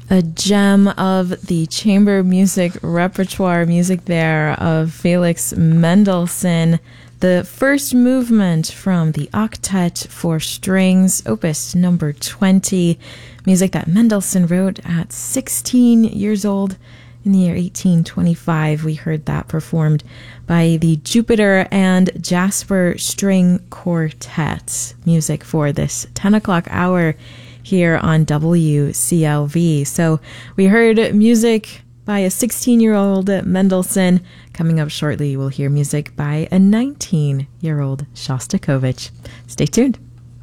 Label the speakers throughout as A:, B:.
A: A gem of the chamber music repertoire, music there of Felix Mendelssohn, the first movement from the Octet for Strings, opus number 20, music that Mendelssohn wrote at 16 years old in the year 1825. We heard that performed by the Jupiter and Jasper String Quartet, music for this 10 o'clock hour here on WCLV. So we heard music by a 16-year-old Mendelssohn. Coming up shortly, we'll hear music by a 19-year-old Shostakovich. Stay tuned.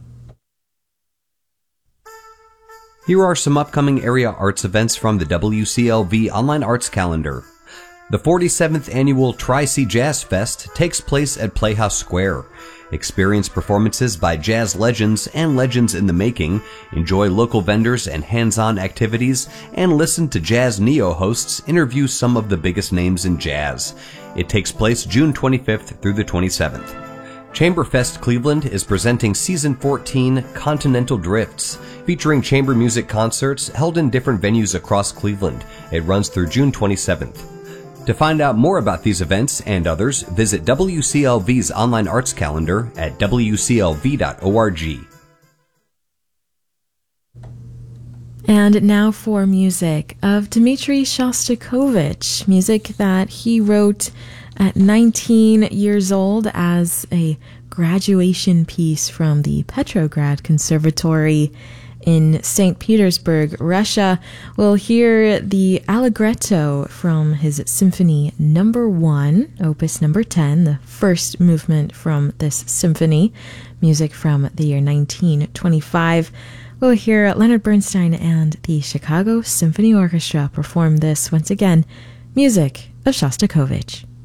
B: Here are some upcoming area arts events from the WCLV Online Arts Calendar. The 47th Annual Tri-C Jazz Fest takes place at Playhouse Square. Experience performances by jazz legends and legends in the making, enjoy local vendors and hands-on activities, and listen to Jazz Neo hosts interview some of the biggest names in jazz. It takes place June 25th through the 27th. Chamberfest Cleveland is presenting Season 14 Continental Drifts, featuring chamber music concerts held in different venues across Cleveland. It runs through June 27th. To find out more about these events and others, visit WCLV's online arts calendar at wclv.org.
A: And now for music of Dmitri Shostakovich, music that he wrote at 19 years old as a graduation piece from the Petrograd Conservatory in St. Petersburg, Russia. We'll hear the Allegretto from his Symphony Number 1, Opus Number 10, the first movement from this symphony, music from the year 1925. We'll hear Leonard Bernstein and the Chicago Symphony Orchestra perform this once again, music of Shostakovich.